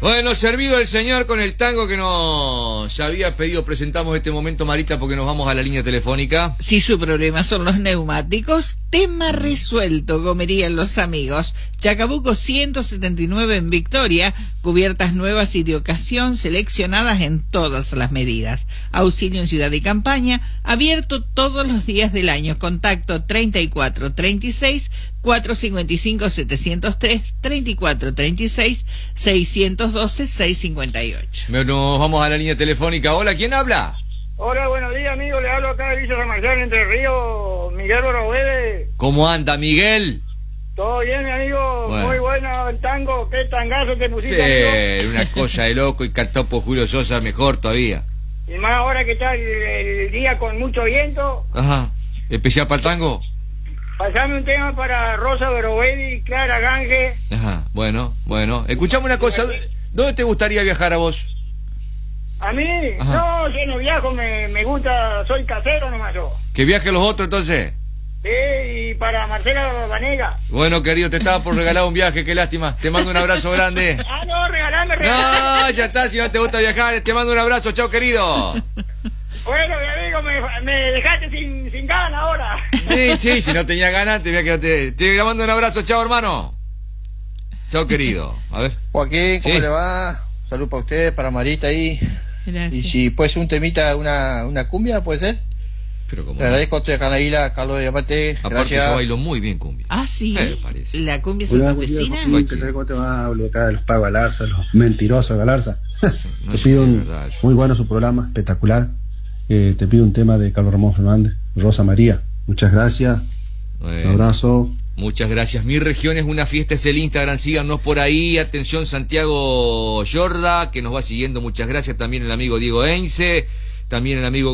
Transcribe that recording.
Bueno, servido el señor con el tango que nos había pedido, presentamos este momento, Marita, porque nos vamos a la línea telefónica. Si su problema son los neumáticos, tema resuelto, comerían los amigos. Chacabuco 179 en Victoria, cubiertas nuevas y de ocasión seleccionadas en todas las medidas. Auxilio en ciudad y campaña, abierto todos los días del año. Contacto 3436 455 703 3436 612 658. Nos vamos a la línea telefónica. Hola, ¿quién habla? Hola, buenos días, amigo. Le hablo acá de Villa San Marcial, Entre Ríos, Miguel Borobuede. ¿Cómo anda, Miguel? Todo bien, mi amigo. Bueno. Muy bueno el tango. Qué tangazo te pusiste, Sí, amigo. una cosa de loco, y cantó por Julio Sosa, mejor todavía. Y más ahora que está el día con mucho viento. Ajá. ¿Especial para el tango? Pasame un tema para Rosa Borobuede y Clara Gange. Ajá, bueno. Escuchame una cosa, ¿dónde te gustaría viajar a vos? A mí, Ajá. no, yo no viajo, me gusta, soy casero nomás yo. ¿Que viajen los otros entonces? Sí, y para Marcela Vanega. Bueno, querido, te estaba por regalar un viaje, qué lástima. Te mando un abrazo grande. Ah, no, regalame. No, ya está, si no te gusta viajar, te mando un abrazo, chao, querido. Bueno, mi amigo, me dejaste sin ganas ahora. Sí, si no tenía ganas, te mando un abrazo, chao, hermano. Chao, querido. A ver. Joaquín, ¿cómo Sí. le va? Salud para usted, para Marita ahí. Gracias. Y si puede ser un temita, una cumbia, ¿puede ser? Pero como Le agradezco a usted, Canaíla, Carlos de Diamante. aparte Gracias. yo bailo muy bien cumbia. Ah, sí. Parece. La cumbia Hola, buen día, santafesina. Joaquín. ¿Qué tal? ¿Cómo te va? Hablo de acá de los Pagos Galarza, los mentirosos Galarza. No Te sé pido si es un verdad eso. muy bueno su programa, espectacular. Te pido un tema de Carlos Ramón Fernández, Rosa María. Muchas gracias. Bueno. Un abrazo. Muchas gracias. Mi región es una fiesta, es el Instagram, síganos por ahí. Atención, Santiago Yorda, que nos va siguiendo. Muchas gracias. También el amigo Diego Eince, también el amigo